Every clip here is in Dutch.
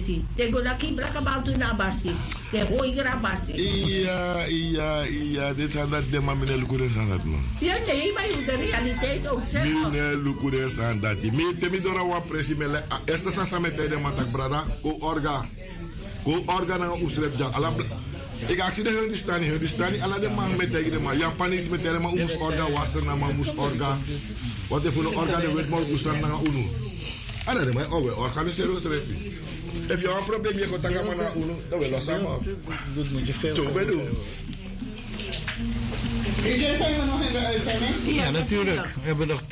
besi. Tego laki blaka baltu na basi. Te hoi gra basi. Ja, dit zijn dat de man meneer Lukuren aan dat man. Ja, nee, maar je de realiteit ook zelf. Meneer Lukuren aan dat. Me dora wa presi mele. Esta sa mete de matak brada. Ko orga na usrep jang. Ala ik actie de Hindustani, alla de man met tegen de man. Japanis met tegen de man, moest orga wassen, na man moest orga. Wat er voor de orga de weet maar oestan na unu. Alla de man, oh, organiseren we het. If je een probleem je gaat dan naar unu, dan wil je samen. Dat moet je veel. Zo bij doen. Zijn we nog in de uitzending? Ja, natuurlijk. We hebben nog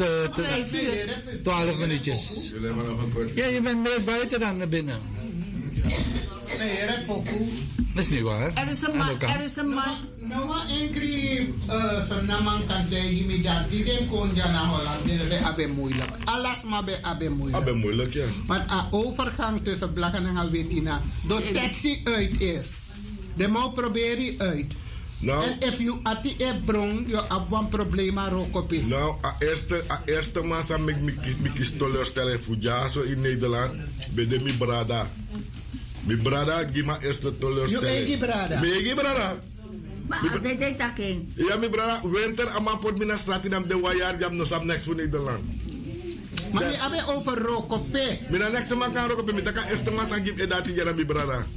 12 minuutjes. Ja, je bent meer buiten dan naar binnen. Nee, repoku. Dat is niet waar. Er is een man. Nou, enkele vernamen kan zeggen, die den kon ja naar Holland, die hebben abe moeilijk. Alles maar bij abe moeilijk. Abe moeilijk, ja. Want de overgang tussen Blakken en Wetina, door taxi uit is. De moet proberen uit. Nou, en if you ati e brong, je hebt een probleem maar ook op in. Nou, eerste massa me kies teleurstelling voor ja, zo in Nederland, bij de mi brada. Mi brada, geef me eerst de teleurstelling. Je eigen brada? Mi eigen brada. Maar dat deed dat geen. Ja, mi brada, winter, ama pot mina straat in de wajar, jam no sap next voor Nederland. Maar je hebt over rokope. Mina next man kan rokope, mi taka eerste massa geef edati jara mi brada.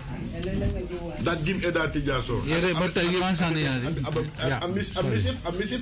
Dat geef edati ja zo. Ja, maar tegen ons aan die. Ja. Amisi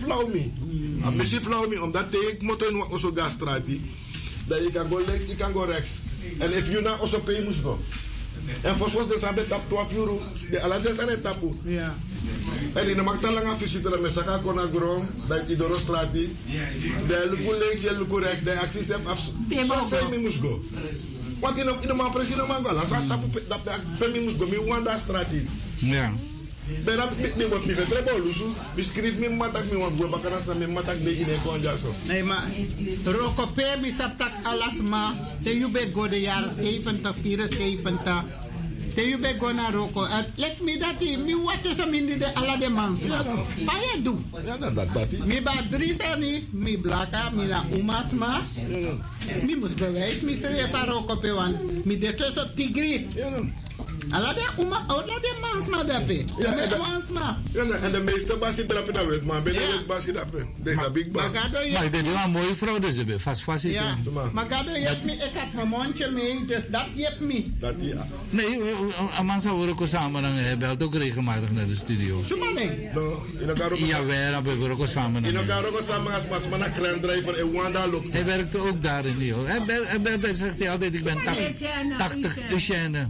flauw me, omdat ik moet in onze gasstraat. Dat je kan go links, je kan go rechts. En if you na also pay moest go. En volgens de sabe tap 12 euro. De alajes aan het tapu. Ja. En in de makta lang visiteren met saka kona grom, dat je door straat. De luku links, je luku rechts, de acties heb af. Zo say me moest go. Want in de man precies man go. Lasa tapu dat me moest go. Me want dat straat. Ja. Ben dat me wat me vertrebo lusu. Beschrijf me matak me want go bakana sa me matak de in een konja zo. Nee maar rokope mi saptak alas ma. Te you be go de jaren 70, 74. Te you be go naar roko. Let me dat mi wat is am in de ala de mans. Pa je do. Ja, dat. Mi ba drisani, mi blaka, mi na umas mas. Mi mus bewijs, mi stel van rokope wan. Mi de tussen tigri. Ala de mans ma dape. Ja, en de meeste basie drapen dat weet, maar ben je basie drapen. Deze big bag. Maar ik denk dat een mooie vrouw dus hebben, vast zitten. Ja, maar gado je hebt me, ik had een mondje mee, dus dat je hebt me. Dat ja. Nee, een man zou ook samen, hij belt ook regelmatig naar de studio. Zo man nee. Ja, wij werken ook samen. In elkaar ook samen als man een kraandrijver en wanda look. Hij werkte ook daar in Leo. Hij zegt hij altijd, ik ben 80 Eugène.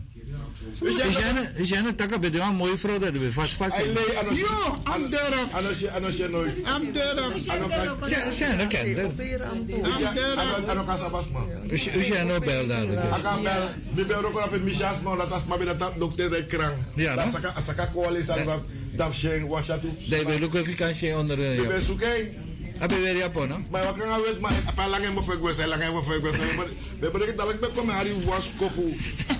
Eugène, tak heb je een mooie vrouw dat we vast zitten. Yo, I'm durf. Anos je nooit. I'm durf. Eugène kent het. Ano ka sabas man. Eugène bel daar. Aka bel, we bel ook op het michas man, dat as maar bij dat dokter de krang. Ja, no? Saka koalis aan dat sheng washatu. Dat we ook even kan zien onder. We ben zoeken. Heb je weer Japan, no? Maar wat kan je weten, maar apa lang hem of ik was, lang hem of ik was. We berekenen dat ik ben van Harry was kopu.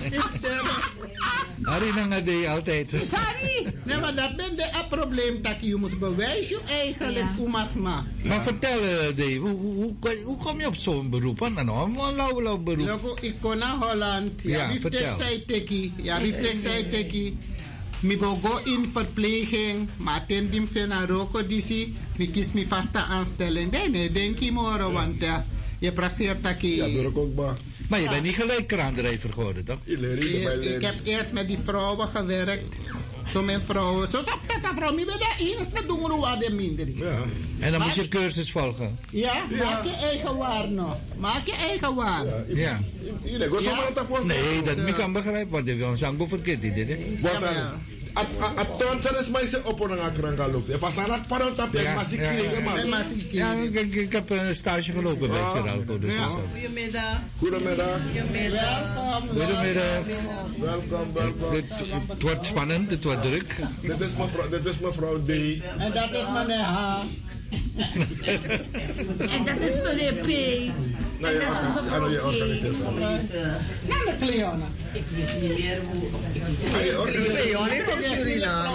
Harry dan de altijd. Sorry. Nee, maar dat ben de probleem dat je moet bewijzen eigenlijk umasma. Maar vertel Dave, hoe kom je op zo'n beroep? Een lauw beroep. Ik kon naar Holland. Ja, vertel. Ja, teki. Mi go in verpleging, maar ten dim fena roko disi, mi kies mi vaste aanstelling. Nee, denk je maar, want je praxeert taki. Ja, doe ik ook maar. Maar je bent niet gelijk kraandrijver geworden, toch? Ik heb eerst met die vrouwen gewerkt. Zo mijn vrouwen. Zo zegt dat vrouw, mi ben daar eens te doen hoe de minder. Ja. En dan moet je cursus volgen. Ja, maak je eigen waar nog. Maak je eigen waar. Ja. Nee, dat kan begrijpen, want je wil een zangboek verkeerd dit, hè? At tonsen is mij op een akranka loopt. En van dat parent heb je massie kregen, man. Ja, ik heb een stage gelopen bij Seralco. Goedemiddag. Goedemiddag. Goedemiddag. Welkom. Het wordt spannend, het wordt druk. Dit is mevrouw D. En dat is meneer H. En dat is meneer P. Nou ja, je organiseert het. Nou, de Cleona. Ik weet niet meer hoe. Cleona is in Suriname.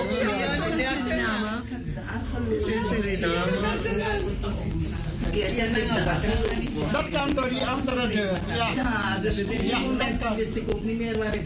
Dat kan door die andere deur. Ja, dus dat wist ik ook niet meer waar ik